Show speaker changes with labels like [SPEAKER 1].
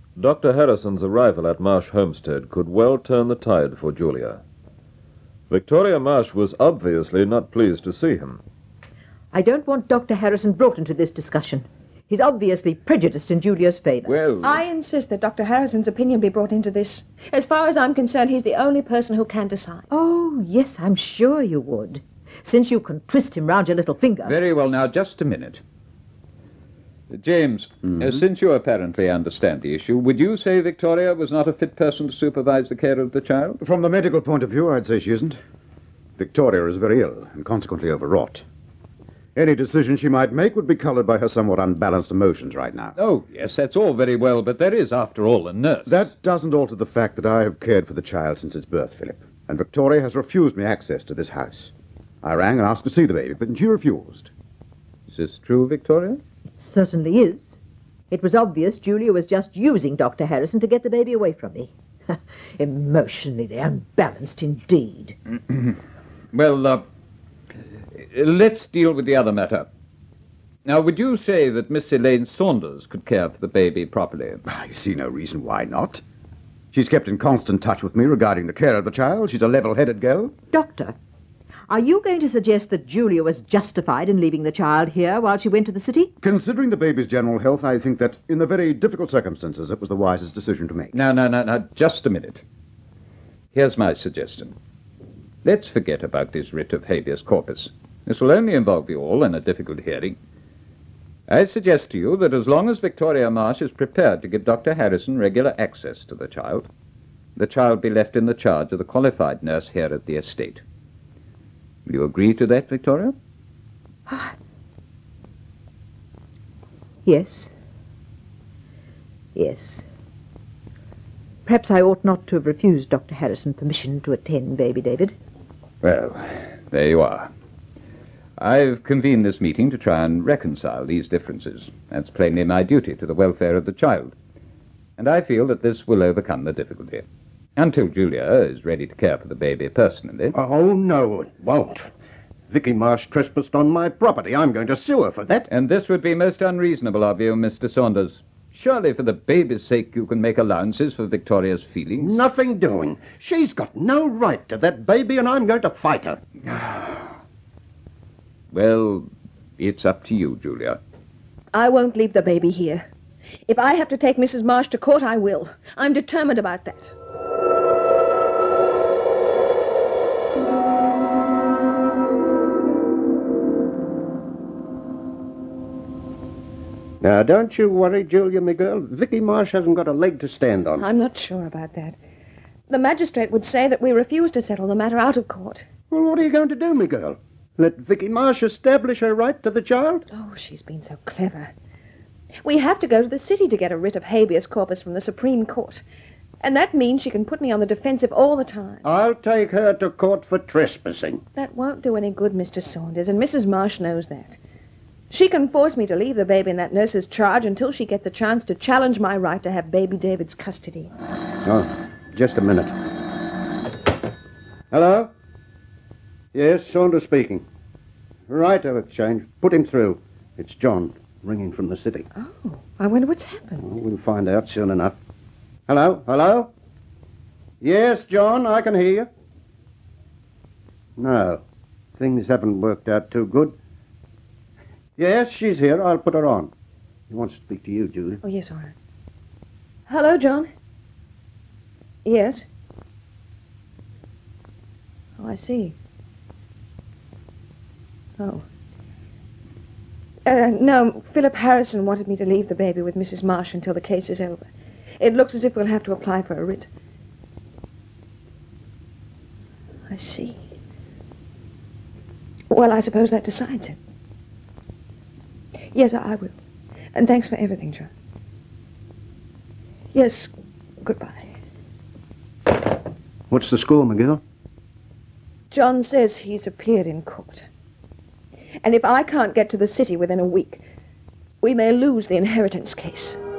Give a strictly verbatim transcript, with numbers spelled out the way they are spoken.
[SPEAKER 1] Doctor Harrison's arrival at Marsh Homestead could well turn the tide for Julia. Victoria Marsh was obviously not pleased to see him.
[SPEAKER 2] I don't want Doctor Harrison brought into this discussion. He's obviously prejudiced in Julia's favour.
[SPEAKER 1] Well...
[SPEAKER 3] I insist that Doctor Harrison's opinion be brought into this. As far as I'm concerned, he's the only person who can decide.
[SPEAKER 2] Oh, yes, I'm sure you would. Since you can twist him round your little finger.
[SPEAKER 4] Very well, now, just a minute. James, mm-hmm. uh, since you apparently understand the issue, would you say Victoria was not a fit person to supervise the care of the child?
[SPEAKER 5] From the medical point of view, I'd say she isn't. Victoria is very ill and consequently overwrought. Any decision she might make would be coloured by her somewhat unbalanced emotions right now.
[SPEAKER 4] Oh, yes, that's all very well, but there is, after all, a nurse.
[SPEAKER 5] That doesn't alter the fact that I have cared for the child since its birth, Philip, and Victoria has refused me access to this house. I rang and asked to see the baby, but she refused.
[SPEAKER 4] Is this true, Victoria?
[SPEAKER 2] It certainly is. It was obvious Julia was just using Doctor Harrison to get the baby away from me. Emotionally unbalanced indeed.
[SPEAKER 4] Well, uh... let's deal with the other matter. Now, would you say that Miss Elaine Saunders could care for the baby properly?
[SPEAKER 5] I see no reason why not. She's kept in constant touch with me regarding the care of the child. She's a level-headed girl.
[SPEAKER 2] Doctor, are you going to suggest that Julia was justified in leaving the child here while she went to the city?
[SPEAKER 5] Considering the baby's general health, I think that in the very difficult circumstances, it was the wisest decision to make.
[SPEAKER 4] No, no, no, no, just a minute. Here's my suggestion. Let's forget about this writ of habeas corpus. This will only involve you all in a difficult hearing. I suggest to you that as long as Victoria Marsh is prepared to give Doctor Harrison regular access to the child, the child be left in the charge of the qualified nurse here at the estate. Will you agree to that, Victoria?
[SPEAKER 2] Yes. Yes. Perhaps I ought not to have refused Doctor Harrison permission to attend baby David.
[SPEAKER 4] Well, there you are. I've convened this meeting to try and reconcile these differences. That's plainly my duty to the welfare of the child. And I feel that this will overcome the difficulty. Until Julia is ready to care for the baby personally.
[SPEAKER 6] Oh, no, it won't. Vicky Marsh trespassed on my property. I'm going to sue her for that.
[SPEAKER 4] And this would be most unreasonable of you, Mister Saunders. Surely for the baby's sake you can make allowances for Victoria's feelings.
[SPEAKER 6] Nothing doing. She's got no right to that baby, and I'm going to fight her.
[SPEAKER 4] Well, it's up to you, Julia.
[SPEAKER 3] I won't leave the baby here. If I have to take Missus Marsh to court, I will. I'm determined about that.
[SPEAKER 6] Now, don't you worry, Julia, my girl. Vicky Marsh hasn't got a leg to stand on.
[SPEAKER 3] I'm not sure about that. The magistrate would say that we refuse to settle the matter out of court.
[SPEAKER 6] Well, what are you going to do, my girl? Let Vicky Marsh establish her right to the child?
[SPEAKER 3] Oh, she's been so clever. We have to go to the city to get a writ of habeas corpus from the Supreme Court. And that means she can put me on the defensive all the time.
[SPEAKER 6] I'll take her to court for trespassing.
[SPEAKER 3] That won't do any good, Mister Saunders, and Missus Marsh knows that. She can force me to leave the baby in that nurse's charge until she gets a chance to challenge my right to have baby David's custody.
[SPEAKER 6] Oh, just a minute. Hello? Yes, Saunders speaking. Right, I've exchanged. Put him through. It's John, ringing from the city.
[SPEAKER 3] Oh, I wonder what's happened.
[SPEAKER 6] Well, we'll find out soon enough. Hello? Hello? Yes, John, I can hear you. No, things haven't worked out too good. Yes, she's here. I'll put her on. He wants to speak to you, Julie.
[SPEAKER 3] Oh, yes, all right. Hello, John. Yes. Oh, I see. Oh. Uh, no, Philip Harrison wanted me to leave the baby with Missus Marsh until the case is over. It looks as if we'll have to apply for a writ. I see. Well, I suppose that decides it. Yes, I will. And thanks for everything, John. Yes, goodbye.
[SPEAKER 6] What's the score, McGill?
[SPEAKER 3] John says he's appeared in court. And if I can't get to the city within a week, we may lose the inheritance case.